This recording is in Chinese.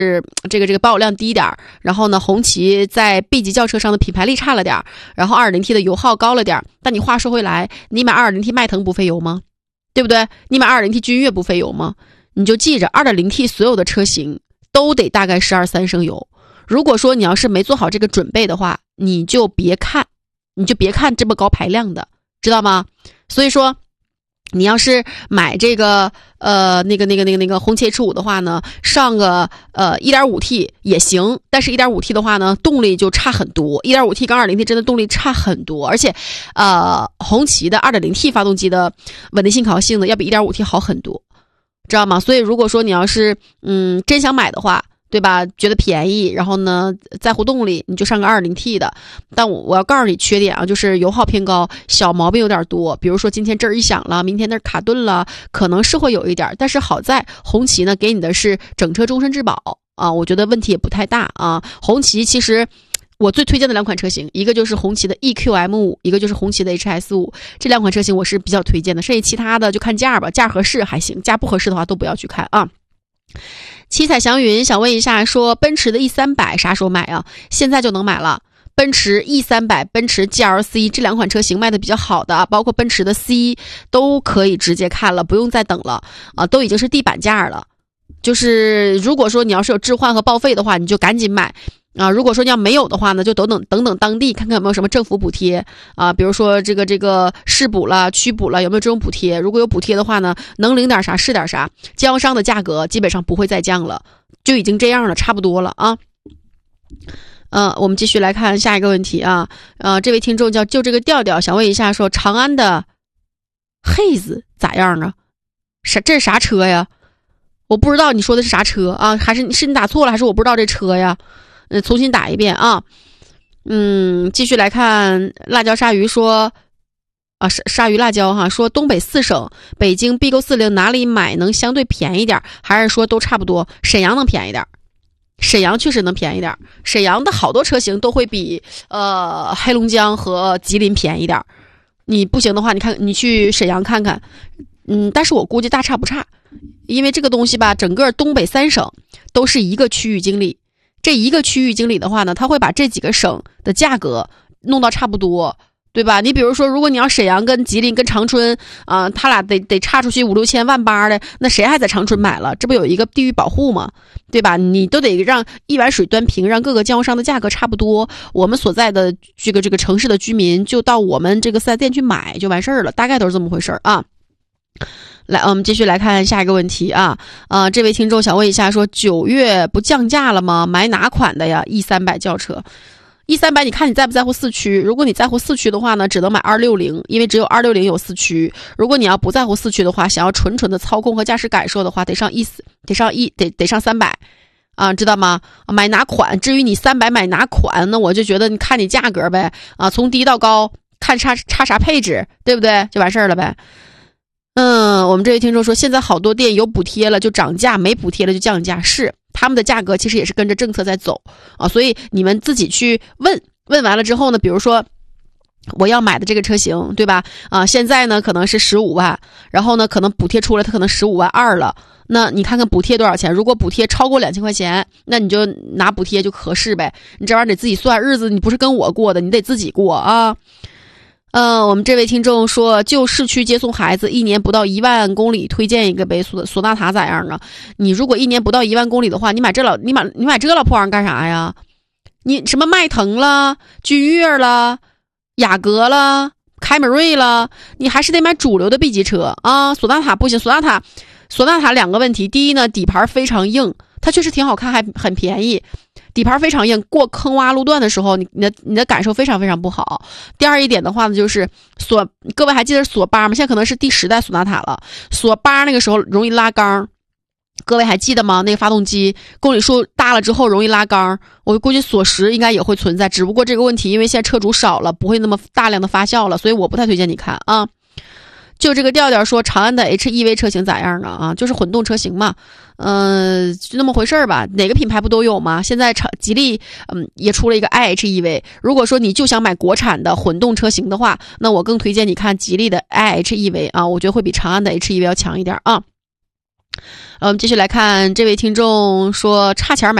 这个保有量低点，然后呢红旗在 B 级轿车上的品牌力差了点，然后 2.0T 的油耗高了点。但你话说回来，你买 2.0T 迈腾不费油吗？对不对？你买 2.0T 君越不费油吗？你就记着 2.0T 所有的车型都得大概12、13升油。如果说你要是没做好这个准备的话，你就别看这么高排量的，知道吗？所以说你要是买这个那个红旗 H5 的话呢，上个1.5T 也行，但是 1.5T 的话呢动力就差很多， 1.5T 跟 2.0T 真的动力差很多，而且红旗的 2.0T 发动机的稳定性考核性能要比 1.5T 好很多，知道吗？所以如果说你要是真想买的话，对吧？觉得便宜，然后呢在乎动力，你就上个 2.0T 的。但我要告诉你缺点啊，就是油耗偏高，小毛病有点多。比如说今天这儿一响了，明天那儿卡顿了，可能是会有一点。但是好在红旗呢给你的是整车终身质保啊，我觉得问题也不太大啊。红旗其实我最推荐的2款车型，一个就是红旗的 EQM5， 一个就是红旗的 HS5， 这2款车型我是比较推荐的。甚至其他的就看价吧，价合适还行，价不合适的话都不要去看啊。七彩祥云想问一下，说奔驰的 E300 啥时候买啊？现在就能买了。奔驰 E300、奔驰 GLC 这2款车型卖的比较好的，包括奔驰的 C 都可以直接看了，不用再等了啊，都已经是地板价了。就是如果说你要是有置换和报废的话，你就赶紧买啊！如果说你要没有的话呢，就等等当地看看有没有什么政府补贴啊，比如说这个市补了、区补了，有没有这种补贴？如果有补贴的话呢，能领点啥是点啥。经销商的价格基本上不会再降了，就已经这样了，差不多了啊。我们继续来看下一个问题啊。这位听众就这个调调想问一下，说长安的 Haze 咋样啊？这是啥车呀？我不知道你说的是啥车啊？还是你打错了，还是我不知道这车呀？重新打一遍啊。继续来看辣椒鲨鱼说啊，鲨鱼辣椒哈，说东北4省，北京 B-Go40 哪里买能相对便宜点，还是说都差不多？沈阳能便宜点，沈阳确实能便宜点，沈阳的好多车型都会比黑龙江和吉林便宜点。你不行的话，你去沈阳看看。但是我估计大差不差，因为这个东西吧，整个东北3省都是一个区域经理，这一个区域经理的话呢，他会把这几个省的价格弄到差不多，对吧？你比如说，如果你要沈阳跟吉林跟长春他俩得差出去5、6千万八的，那谁还在长春买了？这不有一个地域保护吗？对吧？你都得让一碗水端平，让各个经销商的价格差不多，我们所在的这个城市的居民就到我们这个4S店去买就完事儿了，大概都是这么回事啊。来，我们继续来看下一个问题啊。这位听众想问一下，说9月不降价了吗？买哪款的呀 ？E300 轿车。E300 你看你在不在乎4驱？如果你在乎4驱的话呢，只能买260，因为只有260有4驱。如果你要不在乎4驱的话，想要纯的操控和驾驶感受的话，得上300啊，知道吗？买哪款？至于你300买哪款，那我就觉得你看你价格呗啊，从低到高看差啥配置，对不对？就完事儿了呗。我们这位听众说，现在好多店有补贴了就涨价，没补贴了就降价，是他们的价格其实也是跟着政策在走啊，所以你们自己去问完了之后呢，比如说我要买的这个车型，对吧？现在呢可能是15万，然后呢可能补贴出来它可能15.2万了，那你看看补贴多少钱？如果补贴超过2000块钱，那你就拿补贴就合适呗。你这玩意儿得自己算，日子你不是跟我过的，你得自己过啊。我们这位听众说，就市区接送孩子1年不到1万公里，推荐一个呗。索纳塔咋样啊？你如果1年不到1万公里的话，你买这老破玩意儿干啥呀？你什么迈腾了、君越了、雅阁了、凯美瑞了，你还是得买主流的 B 级车啊。索纳塔不行，索纳塔2个问题，第一呢，底盘非常硬，它确实挺好看，还很便宜。底盘非常硬，过坑洼路段的时候，你的感受非常非常不好。第二一点的话呢，就是各位还记得索8吗？现在可能是第10代索纳塔了。索8那个时候容易拉缸，各位还记得吗？那个发动机公里数大了之后容易拉缸，我估计索10应该也会存在，只不过这个问题因为现在车主少了，不会那么大量的发酵了，所以我不太推荐你看啊。就这个调调说，长安的 HEV 车型咋样啊？就是混动车型嘛，就那么回事儿吧。哪个品牌不都有吗？现在吉利也出了一个 iHEV。如果说你就想买国产的混动车型的话，那我更推荐你看吉利的 iHEV 啊，我觉得会比长安的 HEV 要强一点啊。 继续来看这位听众说，差钱买